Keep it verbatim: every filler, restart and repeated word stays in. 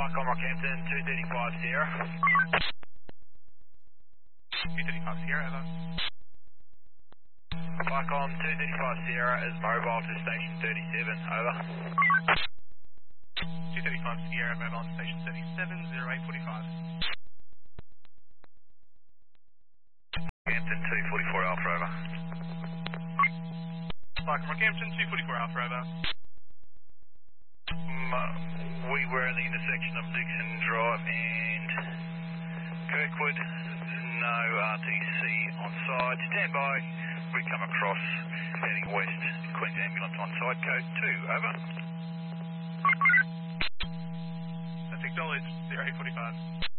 Flycom Rockhampton, two thirty-five Sierra. two thirty-five Sierra, over. Flycom two thirty-five Sierra is mobile to station thirty-seven, over. two thirty-five Sierra, mobile to station thirty-seven, zero eight forty-five. Rockhampton two forty-four Alpha, over. Flycom Rockhampton, two forty-four Alpha, over. Um, we were at the intersection of Dixon Drive and Kirkwood. No R T C on side. Stand by. We come across heading west. Queen's ambulance on side. Code two. Over. That's acknowledged. zero eight forty-five.